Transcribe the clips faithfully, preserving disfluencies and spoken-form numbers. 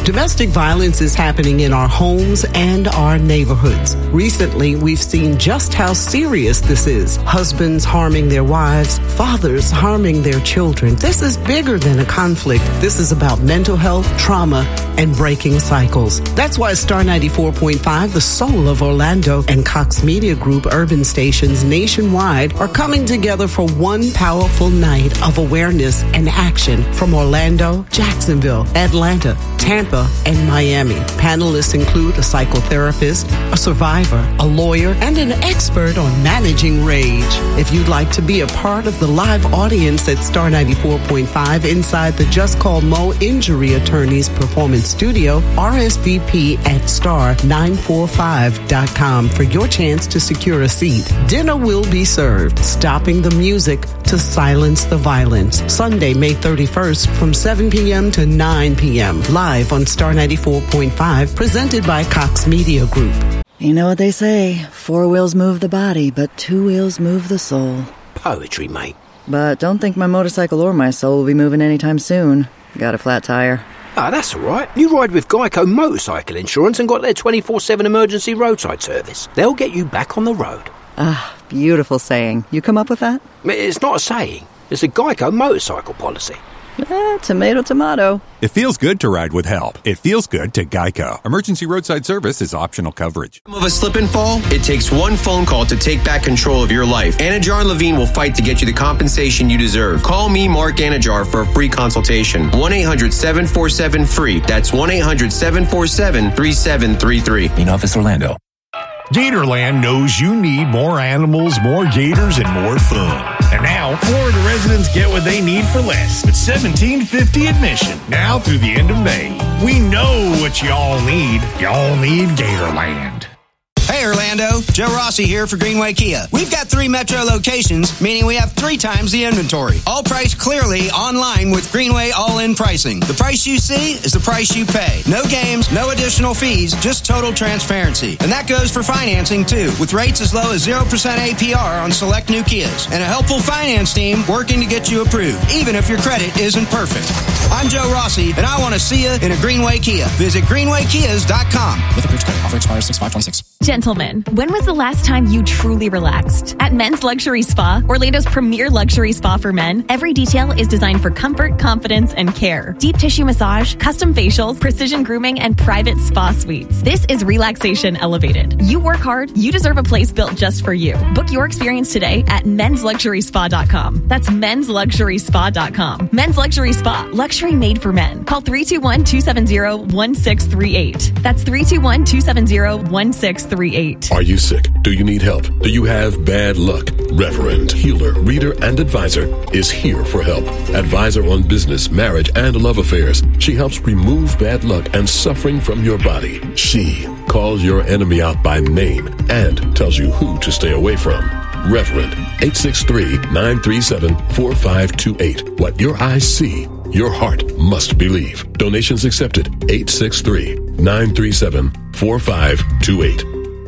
Domestic violence is happening in our homes and our neighborhoods. Recently, we've seen just how serious this is. Husbands harming their wives, fathers harming their children. This is bigger than a conflict. This is about mental health, trauma, and breaking cycles. That's why Star ninety-four point five, the soul of Orlando, and Cox Media Group urban stations nationwide are coming together for one powerful night of awareness and action from Orlando, Jacksonville, Atlanta, Tampa, and Miami. Panelists include a psychotherapist, a survivor, a lawyer, and an expert on managing rage. If you'd like to be a part of the live audience at Star ninety-four point five inside the Just Call Mo Injury Attorneys Performance Studio, R S V P at star nine four five dot com for your chance to secure a seat. Dinner will be served, stopping the music to silence the violence. Sunday, May thirty-first from seven p.m. to nine p.m. live on Star ninety-four point five, presented by Cox Media Group. You know what they say, four wheels move the body, but two wheels move the soul. Poetry, mate. But don't think my motorcycle or my soul will be moving anytime soon. Got a flat tire. Ah, that's all right. You ride with Geico Motorcycle Insurance and got their twenty-four seven emergency roadside service. They'll get you back on the road. Ah, beautiful saying. You come up with that? It's not a saying. It's a Geico motorcycle policy. Eh, tomato, tomato. It feels good to ride with help. It feels good to Geico. Emergency roadside service is optional coverage. Of a slip and fall? It takes one phone call to take back control of your life. Anajar and Levine will fight to get you the compensation you deserve. Call me, Mark Anajar, for a free consultation. one eight hundred seven four seven free. That's one eight hundred seven four seven three seven three three. In office, Orlando. Gatorland knows you need more animals, more gators, and more fun. And now, Florida residents get what they need for less with seventeen fifty admission, now through the end of May. We know what y'all need. Y'all need Gatorland. Hey Orlando, Joe Rossi here for Greenway Kia. We've got three metro locations, meaning we have three times the inventory. All priced clearly online with Greenway all-in pricing. The price you see is the price you pay. No games, no additional fees, just total transparency. And that goes for financing too, with rates as low as zero percent A P R on select new Kias. And a helpful finance team working to get you approved, even if your credit isn't perfect. I'm Joe Rossi, and I want to see you in a Greenway Kia. Visit greenway kias dot com. With approved credit, offer expires six five twenty-six. Gentlemen, when was the last time you truly relaxed? At Men's Luxury Spa, Orlando's premier luxury spa for men, every detail is designed for comfort, confidence, and care. Deep tissue massage, custom facials, precision grooming, and private spa suites. This is relaxation elevated. You work hard, you deserve a place built just for you. Book your experience today at mens luxury spa dot com. That's mens luxury spa dot com. Men's Luxury Spa, luxury made for men. Call three two one, two seven zero, one six three eight. That's three two one, two seven zero, one six three eight. Are you sick? Do you need help? Do you have bad luck? Reverend, healer, reader, and advisor is here for help. Advisor on business, marriage, and love affairs. She helps remove bad luck and suffering from your body. She calls your enemy out by name and tells you who to stay away from. Reverend, eight six three, nine three seven, four five two eight. What your eyes see, your heart must believe. Donations accepted. eight six three, nine three seven, four five two eight.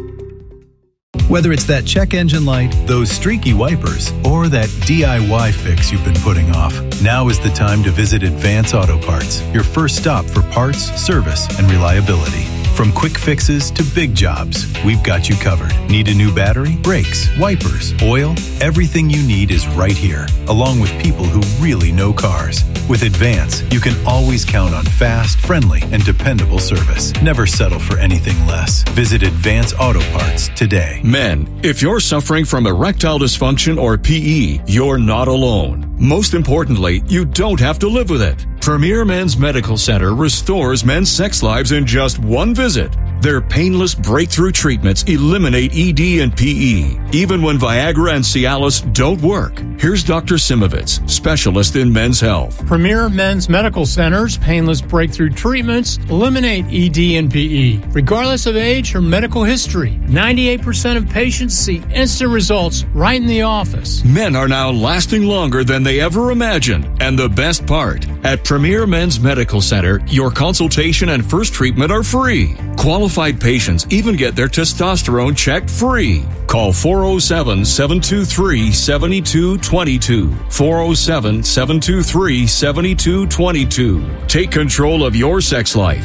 Whether it's that check engine light, those streaky wipers, or that D I Y fix you've been putting off, now is the time to visit Advance Auto Parts, your first stop for parts, service, and reliability. From quick fixes to big jobs, we've got you covered. Need a new battery, brakes, wipers, oil? Everything you need is right here, along with people who really know cars. With Advance, you can always count on fast, friendly, and dependable service. Never settle for anything less. Visit Advance Auto Parts today. Men, if you're suffering from erectile dysfunction or P E, you're not alone. Most importantly, you don't have to live with it. Premier Men's Medical Center restores men's sex lives in just one visit. Their painless breakthrough treatments eliminate E D and P E, even when Viagra and Cialis don't work. Here's Doctor Simovitz, specialist in men's health. Premier Men's Medical Center's painless breakthrough treatments eliminate E D and P E, regardless of age or medical history. ninety-eight percent of patients see instant results right in the office. Men are now lasting longer than they ever imagined. And the best part, at Premier Men's Medical Center, your consultation and first treatment are free. Qualified patients even get their testosterone checked free. Call four oh seven, seven two three, seven two two two. four oh seven, seven two three, seven two two two. Take control of your sex life